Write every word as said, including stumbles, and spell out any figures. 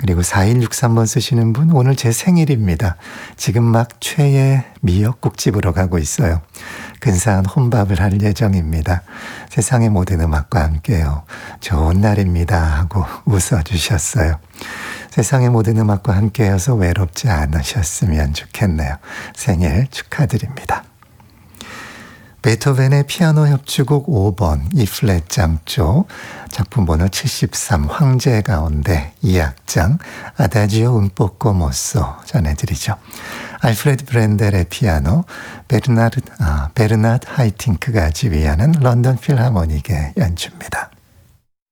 그리고 사일육삼 번 쓰시는 분, 오늘 제 생일입니다. 지금 막 최애 미역국집으로 가고 있어요. 근사한 혼밥을 할 예정입니다. 세상의 모든 음악과 함께요. 좋은 날입니다 하고 웃어주셨어요. 세상의 모든 음악과 함께여서 외롭지 않으셨으면 좋겠네요. 생일 축하드립니다. 베토벤의 피아노 협주곡 오 번 이 플랫 장조 작품 번호 칠십삼 황제 가운데 이 악장 아다지오 운뽀꼬 모쏘 전해드리죠. 알프레드 브렌델의 피아노, 베르나르, 아, 베르나드 하이팅크가 지휘하는 런던 필하모닉의 연주입니다.